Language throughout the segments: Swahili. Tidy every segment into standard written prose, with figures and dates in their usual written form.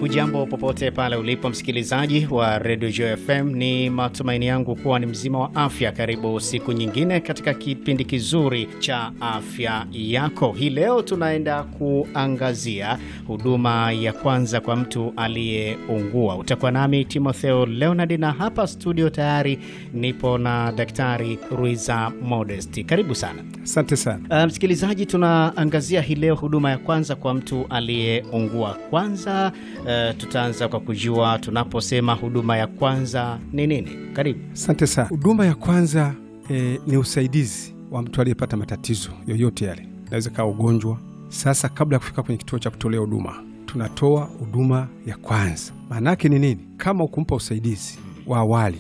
Hujambo popote pale ulipo msikilizaji wa Radio Joy FM, ni matumaini yangu kuwa ni mzima wa afya. Karibu siku nyingine katika kipindi kizuri cha afya yako. Hii leo tunaenda kuangazia huduma ya kwanza kwa mtu aliyeungua. Utakuwa nami Timotheo Leonard, na hapa studio tayari nipo na Daktari Ruiza Modest. Karibu sana. Asante sana. Msikilizaji, tunaangazia hii leo huduma ya kwanza kwa mtu aliyeungua. Kwanza tutaanza kwa kujua tunaposema huduma ya kwanza ni nini. Karibu. Asante sana. Huduma ya kwanza ni usaidizi wa mtu aliyepata matatizo yoyote yale. Inaweza kuwa ugonjwa. Sasa kabla ya kufika kwenye kituo cha kutolea huduma, tunatoa huduma ya kwanza. Maana yake ni nini? Kama ukumpa usaidizi wa awali,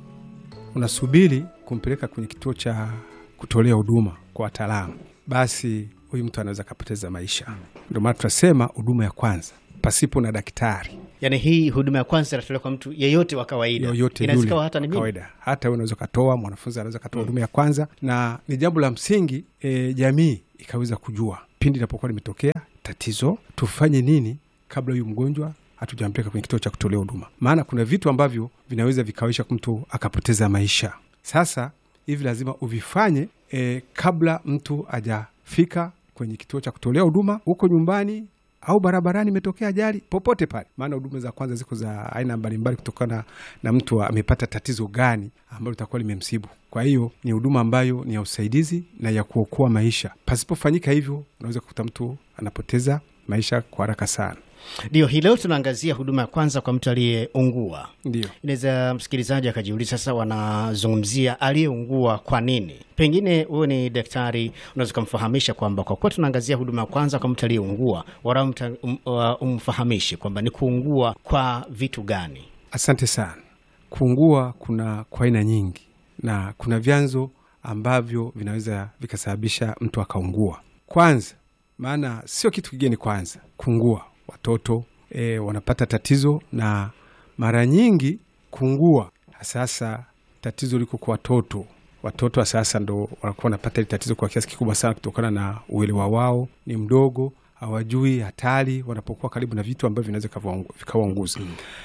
unasubiri kumpeleka kwenye kituo cha kutolea huduma kwa wataalamu, basi huyu mtu anaweza kupoteza maisha. Ndio maana tunasema huduma ya kwanza pasipo na daktari. Yaani hii huduma ya kwanza inatolewa kwa mtu yeyote wa kawaida. Inaweza hata ni kawaida. Hata wewe unaweza kutoa, mwanafunzi anaweza kutoa huduma ya kwanza, na ni jambo la msingi jamii ikaweza kujua pindi inapokuwa limetokea tatizo tufanye nini kabla huyu mgonjwa hatujampeleka kwenye kituo cha kutolea huduma. Maana kuna vitu ambavyo vinaweza vikawesha mtu akapoteza maisha. Sasa hivi lazima uvifanye kabla mtu hajafika kwenye kituo cha kutolea huduma, huko nyumbani au barabarani, imetokea ajali, popote pale. Maana huduma za kwanza ziko za aina mbalimbali kutokana na mtu amepata tatizo gani ambalo litakuwa limemsibu. Kwa hiyo ni huduma ambayo ni ya usaidizi na ya kuokoa maisha. Pasipofanyika hivyo, unaweza kukuta mtu anapoteza maisha kwa haraka sana. Ndio, hii leo tunaangazia huduma ya kwanza kwa mtu aliyeungua. Ndio. Inaweza msikilizaji akajiuliza, sasa wanazungumzia aliyeungua kwa nini? Pengine wewe ni daktari, unaweza kumfahamisha kwamba kwa kuwa tunaangazia huduma ya kwanza kwa mtu aliyeungua, wala umfahamishi kwamba ni kuungua kwa vitu gani? Asante sana. Kuungua kuna kwa aina nyingi, na kuna vyanzo ambavyo vinaweza vikasababisha mtu akaungua. Kwanza, maana sio kitu kigeni kwanza kuungua. Watoto wanapata tatizo, na mara nyingi kuungua sasa tatizo liko kwa watoto. Watoto sasa ndo wanakuwa wanapata tatizo kwa kiasi kikubwa sana kutokana na uelewa wao ni mdogo, hawajui hatari wanapokuwa karibu na vitu ambavyo vinaweza vikawaunguza.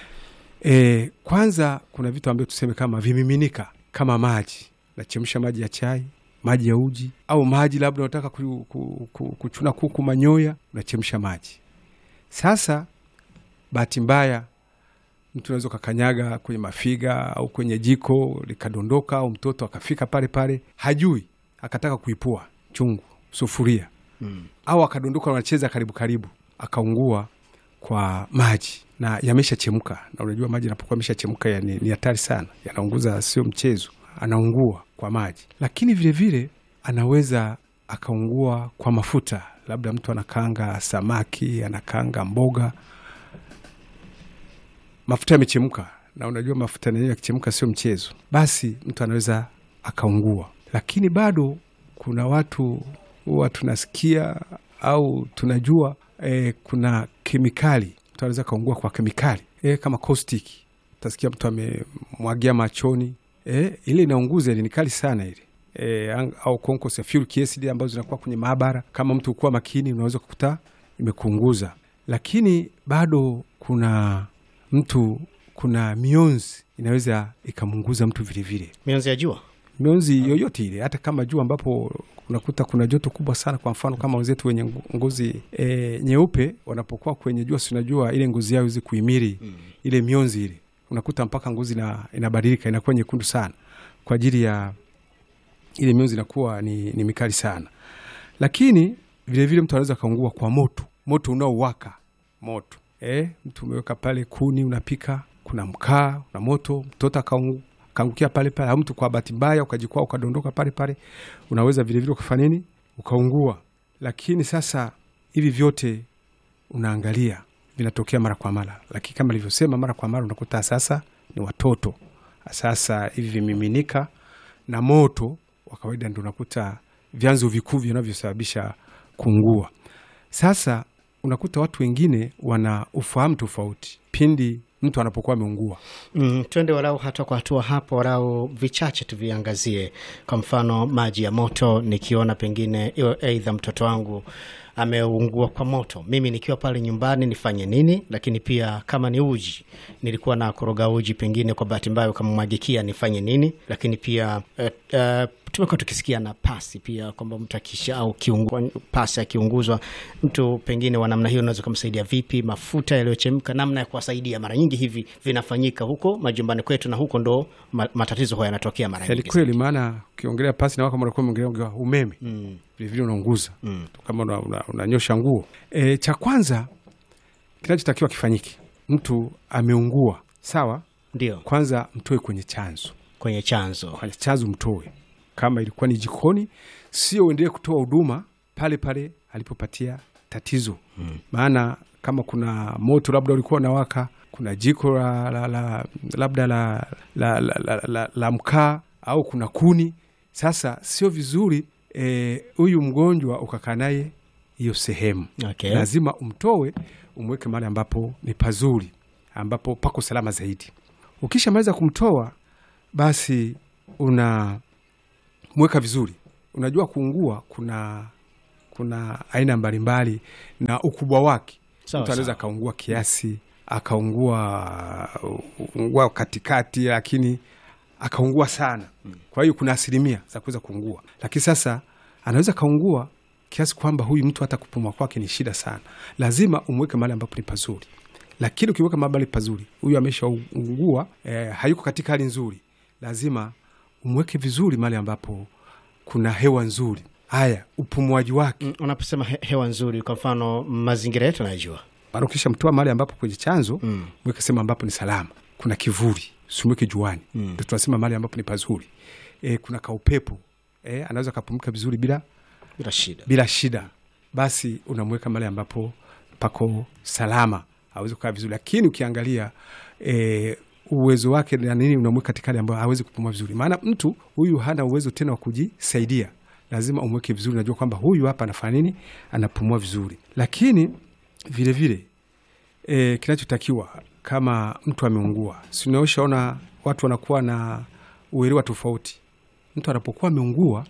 Kwanza kuna vitu ambavyo tuseme kama vimiminika, kama maji. Nachemsha maji ya chai, maji ya uji, au maji labda unataka kuchuna kuku manyoya, unachemsha maji. Sasa bahati mbaya mtu anaweza kukanyaga kwenye mafiga au kwenye jiko likadondoka, au mtoto akafika pale pale hajui, akataka kuipua chungu, sufuria, au akadondoka, anacheza karibu akaungua kwa maji na yameshachemka. Na unajua maji yanapokuwa yameshachemka ni hatari sana, yanaunguza, sio mchezo. Anaungua kwa maji. Lakini vile vile anaweza akaungua kwa mafuta. Labda mtu anakaanga samaki, anakaanga mboga, mafuta yamechemka, na unajua mafuta yenyewe yakichemka sio mchezo. Basi mtu anaweza akaungua. Lakini bado kuna watu huwa tunasikia au tunajua kuna kemikali. Mtu anaweza kaungua kwa kemikali kama caustic. Utasikia mtu amemwagia machoni, ile inaunguza, ni kali sana ile. Au sulfuric acid ambazo zinakuwa kwenye maabara. Kama mtu ukuwa makini, unaweza kukuta imekuunguza. Lakini bado kuna mionzi inaweza ikamunguza mtu vile vile. Mionzi ya jua? Mionzi yoyote ile, hata kama jua ambapo unakuta kuna joto kubwa sana. Kwa mfano kama wenzetu wenye ngozi nyeupe, wanapokuwa kwenye jua, si unajua ile ngozi yao iweze kuhimili ile mionzi ile. Unakuta mpaka ngozi inabadilika, inakuwa nyekundu sana kwa ajili ya ile mionzi inakuwa ni mikali sana. Lakini vile vile mtu anaweza kaungua kwa moto unaowaka. Moto mtu umeweka pale kuni, unapika, kuna mkaa na moto, mtoto akaangukia pale pale, au mtu kwa bahati mbaya ukajikwaa ukadondoka pale pale, unaweza vile vile ukafanya nini, ukaungua. Lakini sasa hivi vyote unaangalia vinatokea mara kwa mara, lakini kama nilivyosema, mara kwa mara unakuta sasa ni watoto. Sasa hivi vimiminika na moto wa kawaida ndio unakuta vyanzo vikuu vinavyosababisha kuungua. Sasa unakuta watu wengine wana ufahamu tofauti pindi mtu anapokuwa ameungua. Twende walau hatua kwa hatua hapo, walau vichache tuviangazie. Kwa mfano maji ya moto, nikiona pengine aidha mtoto wangu ameungua kwa moto, mimi nikiwa pale nyumbani nifanye nini? Lakini pia kama ni uji, nilikuwa na koroga uji, pengine kwa bahati mbaya ukamwagikia, nifanye nini? Lakini pia tumekuwa tukisikia na pasi pia, kwamba mtu akisha au pasi akiunguzwa, mtu pengine wa namna hiyo unaweza kumsaidia vipi? Mafuta yaliyochemka, namna ya kuwasaidia. Mara nyingi hivi vinafanyika huko majumbani kwetu, na huko ndo matatizo haya yanatokea mara nyingi. Kweli, maana ukiongelea pasi na kama unakuwa unaongelea umeme, vile vile unaunguza. Kama unanyosha nguo. Cha kwanza kinachotakiwa kifanyike, mtu ameungua, sawa? Ndio. Kwanza mtoe kwenye chanzo. Kwenye chanzo mtoe. Kama ilikuwa ni jikoni, sio uendelee kutoa huduma pale pale alipopatia tatizo. Maana kama kuna moto labda ulikuwa unawaka, kuna jiko labda la mkaa au kuna kuni, sasa sio vizuri huyu mgonjwa ukakaa naye hiyo sehemu. Okay. Lazima umtoe, umweke mahali ambapo ni pazuri, ambapo pako salama zaidi. Ukishamaliza kumtoa, basi unamweka vizuri. Unajua kuungua kuna aina mbalimbali na ukubwa wake. Mtu anaweza kaungua kiasi, akaungua katikati, lakini akaungua sana. Kwa hiyo kuna asilimia za kuweza kuungua. Lakini sasa anaweza kaungua kiasi kwamba huyu mtu hata kupumua kwake ni shida sana. Lazima umweke mahali ambapo ni pazuri. Lakini ukiweka mahali pazuri, huyu ameshaungua, hayuko katika hali nzuri, lazima umweke vizuri mahali ambapo kuna hewa nzuri. Haya, upumuaji wake. Unaposema hewa nzuri, kwa mfano mazingira yetu najua. Bado kisha mtoa mahali ambapo kwenye chanzo, mweke sema ambapo ni salama. Kuna kivuli, usimweke juani. Ndio tunasema mahali ambapo ni pazuri. Kuna kaupepo, anaweza kupumua vizuri bila shida. Basi unamweka mahali ambapo pako salama, hawezi kukaa vizuri. Lakini ukiangalia uwezo wake na nini, unamweka katika hali ambayo hawezi kupumua vizuri. Maana mtu huyu hana uwezo tena wa kujisaidia. Lazima umweke vizuri, unajua kwamba huyu hapa anafanya nini, anapumua vizuri. Lakini vile vile kinachotakiwa kama mtu ameungua, si unaoshaona watu wanakuwa na uelewa tofauti. Mtu anapokuwa ameungua,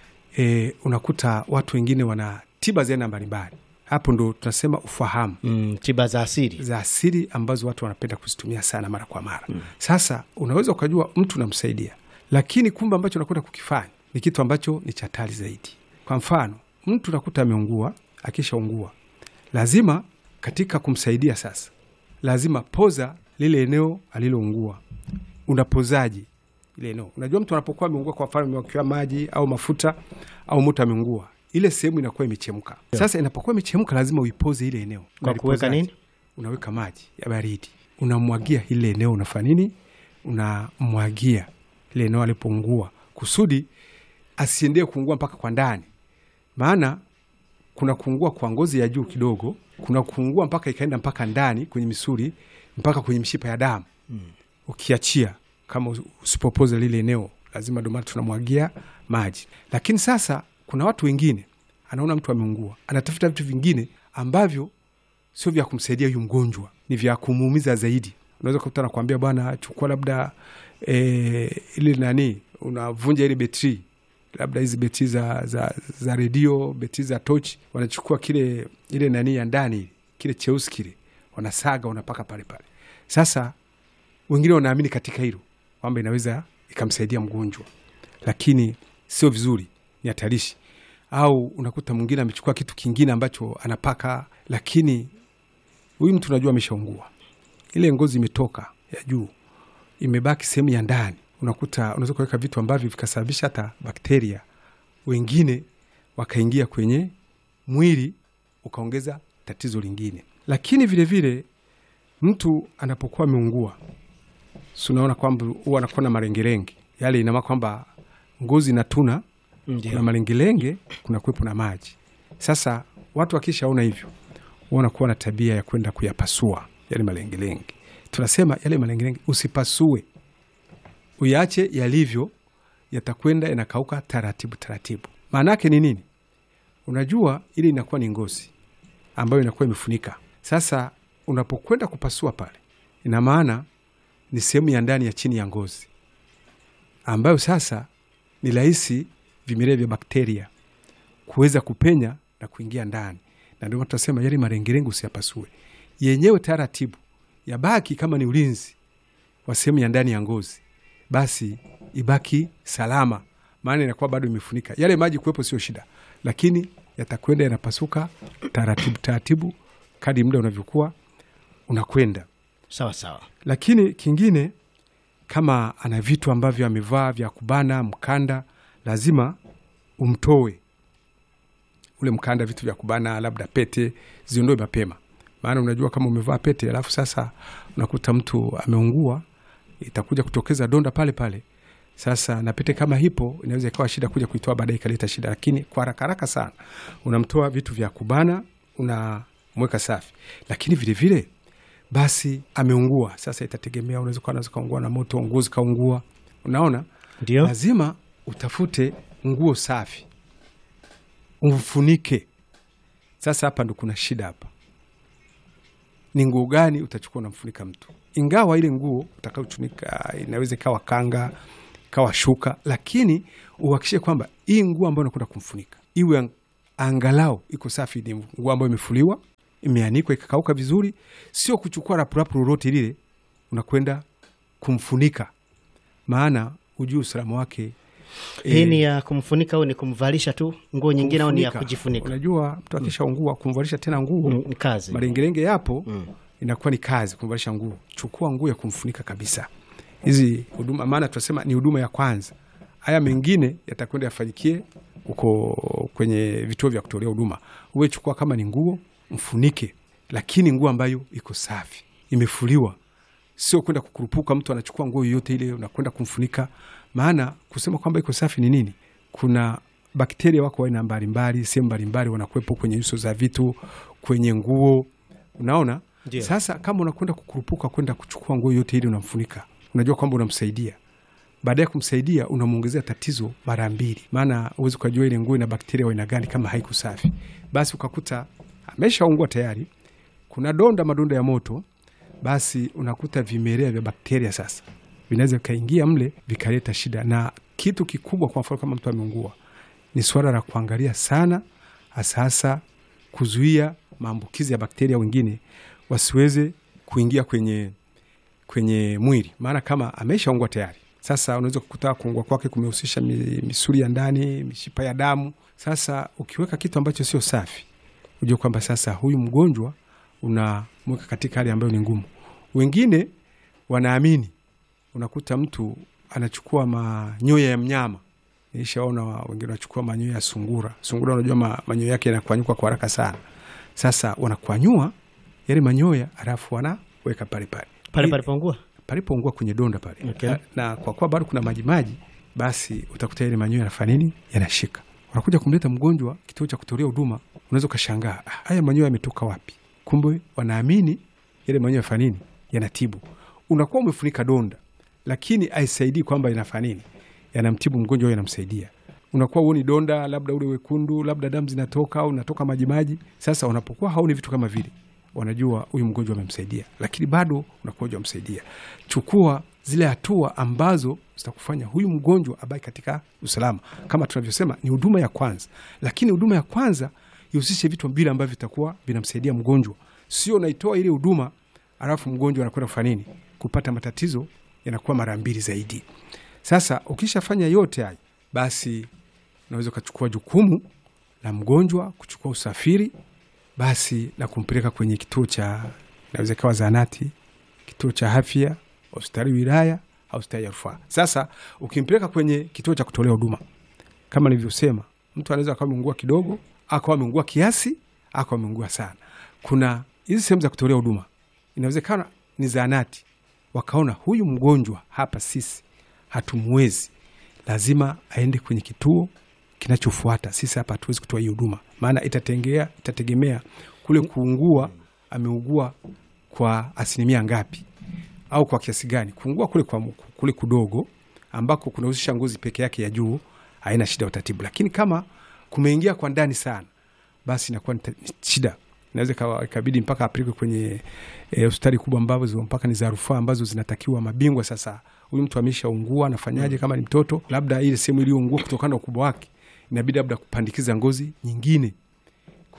unakuta watu wengine wana tiba za aina mbalimbali. Hapo ndo tunasema ufahamu. Tiba za asili ambazo watu wanapenda kuzitumia sana mara kwa mara. Sasa unaweza ukajua mtu unamsaidia, lakini kumbe ambacho unakwenda kukifanya ni kitu ambacho ni hatari zaidi. Kwa mfano, mtu unakuta ameungua, akishaungua, lazima katika kumsaidia sasa, lazima poza lile eneo aliloungua. Unapozaji ile eneo. Unajua mtu anapokuwa ameungua, kwa mfano amewekewa maji au mafuta au moto, ameungua, ile sehemu inakuwa imechemka. Sasa inapokuwa imechemka, lazima uipoze ile eneo. Kwa kuweka nini? Unaweka maji ya baridi, unamwagia ile eneo. Unafanya nini? Unamwagia ile eneo alipoungua, kusudi asiendee kuungua mpaka kwa ndani. Maana kuna kuungua kwa ngozi ya juu kidogo, kuna kuungua mpaka ikaenda mpaka ndani kwenye misuli, mpaka kwenye mishipa ya damu. Ukiachia, kama usipopoza lile eneo, lazima ndio maana tunamwagia maji. Lakini sasa kuna watu wengine, anaona mtu ameungua, anatafuta vitu vingine ambavyo sio vya kumsaidia huyu mgonjwa, ni vya kumuumiza zaidi. Unaweza kukuta nakwambia, bwana chukua labda ile nani, unavunja ile betri, labda hizi betri za redio, betri za tochi, wanachukua kile ile nani ya ndani, kile cheusi kile, wanasaga, wanapaka pale pale. Sasa wengine wanaamini katika hilo kwamba inaweza ikamsaidia mgonjwa, lakini sio vizuri, ni hatarishi. Au unakuta mwingine amechukua kitu kingine ambacho anapaka, lakini huyu mtu unajua ameshaungua, ile ngozi imetoka ya juu, imebaki sehemu ya ndani. Unakuta unaweza kuweka vitu ambavyo vikasababisha hata bakteria wengine wakaingia kwenye mwili, ukaongeza tatizo lingine. Lakini vile vile mtu anapokuwa ameungua, unaona kwamba huwa anakuwa na malengelenge. Yale ina maana kwamba ngozi inatuna, kuna malengelenge, kuna kuwepo na maji. Sasa watu wakishaona hivyo, wanakuwa na tabia ya kwenda kuyapasua yale malengelenge. Tunasema yale malengelenge usipasue, uyache yalivyo, yatakwenda yanakauka taratibu taratibu. Maana yake ni nini? Unajua ile inakuwa ni ngozi ambayo inakuwa imefunika. Sasa unapokwenda kupasua pale, ina maana ni sehemu ya ndani ya chini ya ngozi ambayo sasa ni rahisi vimelea vya bakteria kuweza kupenya na kuingia ndani. Na ndio tunasema yale marengerenge usiyapasue. Yenyewe taratibu yabaki kama ni ulinzi wa sehemu ya ndani ya ngozi, basi ibaki salama, maana inakuwa bado imefunika. Yale maji kuwepo sio shida, lakini yatakwenda yanapasuka taratibu taratibu kadri muda unavyokuwa unakwenda. Sawa sawa. Lakini kingine, kama ana vitu ambavyo amevaa vya kubana, mkanda, lazima umtoe ule mkanda, vitu vya kubana, labda pete, ziondoe mapema. Maana unajua kama umevaa pete alafu sasa unakuta mtu ameungua, itakuja kutokeza donda pale pale. Sasa na pete kama hipo inaweza ikawa shida kuja kuitoa baadaye ikaleta shida, lakini kwa haraka sana unamtoa vitu vya kubana, unamweka safi. Lakini vile vile basi ameungua, sasa itategemea, unaweza kaungua na moto, ngozi kaungua. Unaona? Ndio. Lazima utafute nguo safi, umfunike. Sasa hapa ndo kuna shida hapa. Ni nguo gani utachukua unamfunika mtu? Ingawa ile nguo utakayochunika inaweza kawa kanga, kawa shuka, lakini uhakikishe kwamba hii nguo ambayo unakwenda kumfunika iwe angalau iko safi, ni nguo ambayo imefuliwa, imeanikwa, ikakauka vizuri. Sio kuchukua rapu lolote lile unakwenda kumfunika, maana ujue usalama wake. Hii ni ya kumfunika au ni kumvalisha tu nguo nyingine au ni ya kujifunika? Unajua mtu akishaungua kumvalisha tena nguo ni kazi. Marengerenge yapo, inakuwa ni kazi kumvalisha nguo. Chukua nguo ya kumfunika kabisa. Hizi huduma, maana tunasema ni huduma ya kwanza. Haya mengine yatakwenda yafanyikie uko kwenye vituo vya kutolea huduma. Uwe chukua kama ni nguo mfunike, lakini nguo ambayo iko safi, imefuliwa. Sio kwenda kukurupuka mtu anachukua nguo yoyote ile unakwenda kumfunika. Maana kusema kwamba iko safi ni nini? Kuna bakteria wako aina mbalimbali, sehemu mbalimbali wanakuwepo kwenye uso za vitu, kwenye nguo. Unaona? Yeah. Sasa kama unakwenda kukurupuka kwenda kuchukua nguo yote ile unamfunika, unajua kwamba unamsaidia. Baada ya kumsaidia unamuongezea tatizo mara mbili. Maana uweze kujua ile nguo ina bakteria wa aina gani kama haiko safi. Basi ukakuta ameshaungua tayari, kuna madonda ya moto, basi unakuta vimelea vya bakteria sasa vinaweza kaingia mle vikaleta shida. Na kitu kikubwa kwa mfano kama mtu ameungua, ni swala la kuangalia sana, hasa kuzuia maambukizi ya bakteria wengine wasiweze kuingia kwenye mwili. Maana kama ameshaungua tayari, sasa unaweza kukuta kuungua kwake kumehusisha misuli ya ndani, mishipa ya damu. Sasa ukiweka kitu ambacho sio safi, unajua kwamba sasa huyu mgonjwa unamweka katika hali ambayo ni ngumu. Wengine wanaamini, unakuta mtu anachukua manyoya ya mnyama. Nishaona wengine wanachukua manyoya ya sungura. Sungura unajua manyoya yake yanakwanyuka kwa haraka sana. Sasa wanakwanyua yale manyoya alafu wanaweka pale palipoungua kwenye donda pale. Okay. Na kwa kuwa bado kuna maji, basi utakuta yale manyoya yanafanya nini? Yanashika. Wanakuja kumleta mgonjwa kituo cha kutolea huduma, unaweza kushangaa, haya manyoya yametoka wapi? Kumbe wanaamini yale manyoya yanafanya nini? Yanatibu. Unakuwa umefunika donda, lakini haisaidii kwamba inafanya nini? Yanamtibu mgonjwa au yanamsaidia. Unakuwa uone donda labda ule wekundu, labda damu zinatoka au unatoka maji. Sasa unapokuwa haoni vitu kama vile, wanajua huyu mgonjwa amemsaidia, lakini bado unakuwa hujamsaidia. Chukua zile hatua ambazo zitakufanya huyu mgonjwa abaki katika usalama. Kama tunavyosema ni huduma ya kwanza, lakini huduma ya kwanza ihusishe vitu mbili ambavyo vitakuwa vinamsaidia mgonjwa. Sio unaitoa ile huduma alafu mgonjwa anakwenda kufanya nini? Kupata matatizo yanakuwa mara mbili zaidi. Sasa ukishafanya yote haya, basi unaweza kuchukua jukumu la mgonjwa, kuchukua usafiri, basi na kumpeleka kwenye kituo cha, inaweza kuwa zahanati, kituo cha afya, hospitali wilaya au hospitali ya rufaa. Sasa ukimpeleka kwenye kituo cha kutolea huduma, kama nilivyosema, mtu anaweza akawa ameungua kidogo, akawa ameungua kiasi, akawa ameungua sana. Kuna hizi sehemu za kutolea huduma, inawezekana ni zahanati, wakaona huyu mgonjwa hapa sisi hatumwezi, lazima aende kwenye kituo kinachofuata. Sisi hapa hatuwezi kutoa hii huduma, maana itategemea kule kuungua, ameugua kwa asilimia ngapi au kwa kiasi gani. Kuungua kule kudogo ambako kunahusisha ngozi peke yake ya juu, haina shida utatibu. Lakini kama kumeingia kwa ndani sana, basi inakuwa ni shida. Inaweza ikabidi mpaka apelekwe kwenye hospitali kubwa ambazo mpaka ni za rufaa ambazo zinatakiwa mabingwa. Sasa huyu mtu ameshaungua, anafanyaje? Kama ni mtoto, labda ile sehemu iliyoungua kutokana na ukubwa wake, inabidi labda kupandikiza ngozi nyingine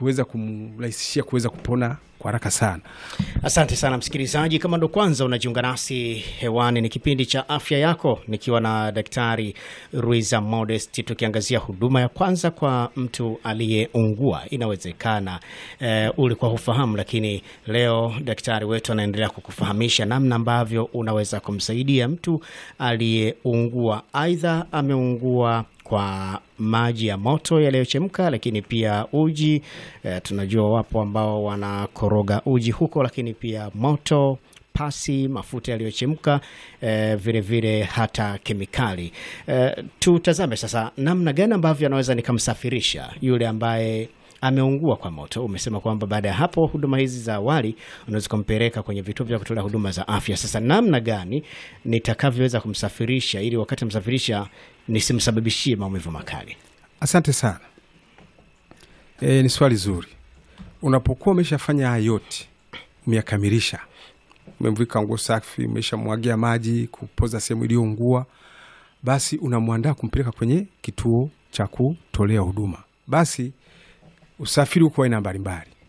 kuweza kumrahisishia kuweza kupona kwa haraka sana. Asante sana msikilizaji, kama ndo kwanza unajiunga nasi hewani, ni kipindi cha Afya Yako nikiwa na Daktari Ruiza Modest, tukiangazia huduma ya kwanza kwa mtu aliyeungua. Inawezekana ulikuwa hufahamu, lakini leo daktari wetu anaendelea kukufahamisha namna ambavyo unaweza kumsaidia mtu aliyeungua. Aidha ameungua kwa maji ya moto yaliyochemka, lakini pia uji. Tunajua wapo ambao wanakoroga uji huko, lakini pia moto, pasi, mafuta yaliyochemka, vile vile hata kemikali. Tutazame sasa namna gani ambavyo anaweza nikamsafirisha yule ambaye ameungua kwa moto. Umesema kwamba baada ya hapo huduma hizi za awali unaweza kumpeleka kwenye vituo vya kutolea huduma za afya. Sasa namna gani nitakavyoweza kumsafirisha ili wakati msafirisha nisimsababishie maumivu makali? Asante sana. Ni swali zuri. Unapokuwa umeshafanya haya yote, umeyakamilisha, umemvika nguo safi, umeshamwagia maji, kupoza sehemu iliyoungua, basi unamwandaa kumpeleka kwenye kituo cha kutolea huduma. Basi usafiri uko aina mbalimbali.